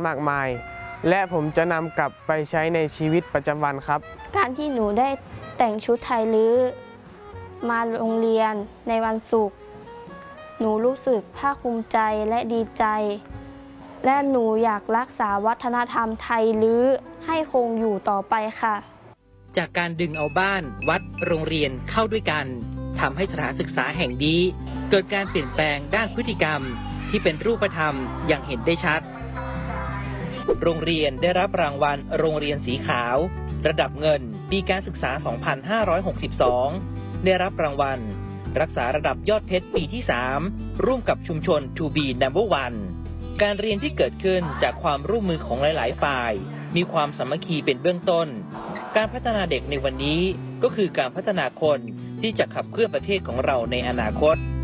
มากมายและผมจะนำกลับไปใช้ในชีวิตประจำวันครับการที่หนูได้แต่งชุดไทยลื้อมาโรงเรียนในวันศุกร์หนูรู้สึกภาคภูมิใจและดีใจและหนูอยากรักษาวัฒนธรรมไทยลื้อให้คงอยู่ต่อไปค่ะจากการดึงเอาบ้านวัดโรงเรียนเข้าด้วยกันทำให้สถานศึกษาแห่งนี้เกิดการเปลี่ยนแปลงด้านพฤติกรรมที่เป็นรูปธรรมอย่างเห็นได้ชัดโรงเรียนได้รับรางวัลโรงเรียนสีขาวระดับเงินปีการศึกษา 2562 ได้รับรางวัลรักษาระดับยอดเพชรปีที่ 3 ร่วมกับชุมชน To Be Number One การเรียนที่เกิดขึ้นจากความร่วมมือของหลายๆฝ่ายมีความสามัคคีเป็นเบื้องต้นการพัฒนาเด็กในวันนี้ก็คือการพัฒนาคนที่จะขับเคลื่อนประเทศของเราในอนาคต